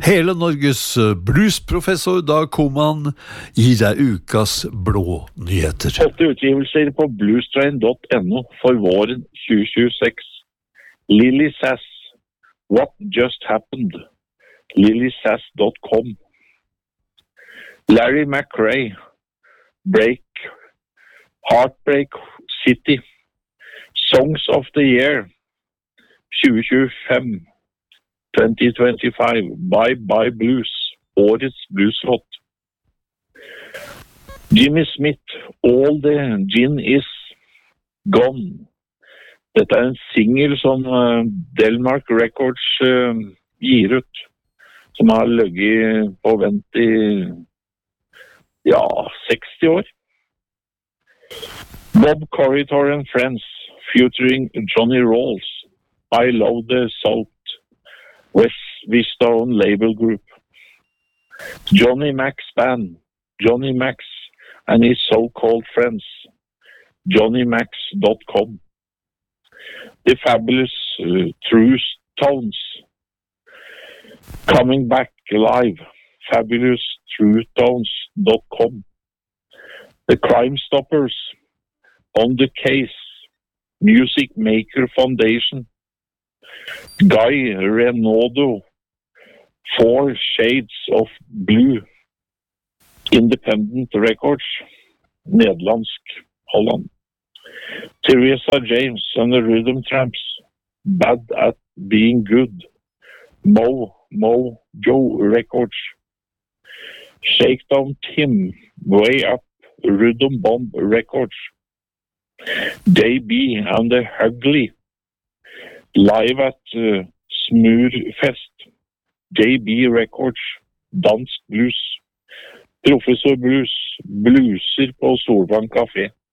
Hele Norges bluesprofessor Dag Koman gir deg ukas blå nyheter. 8 utgivelser på bluestrain.no for våren 2026. Lily Sass, What Just Happened? LilySass.com. Larry McRae, Heartbreak City, Songs of the Year 2025. 2025, Bye Bye Blues, årets blueslåt. Jimmy Smith, All the Gin Is Gone. Dette en single som Delmark Records gir ut, som har ligget på vent i 60 år. Bob Corridor and Friends, featuring Johnny Rawls, I Love the Salt, West Vistone Label Group. Johnny Max Band, Johnny Max and his so-called friends, JohnnyMax.com. The Fabulous True Tones, coming back live, FabulousTrueTones.com. The Crime Stoppers, On the Case, Music Maker Foundation. Guy Renaudot, Four Shades of Blue, Independent Records, Nederlandsk, Holland. Teresa James and the Rhythm Tramps, Bad at Being Good, Mo Joe Records. Shakedown Tim, Way Up, Rhythm Bomb Records. JB and the Hugly, live at Smurfest, JB Records, Dansk Blues, Professor Blues, Blueser på Solvang Café.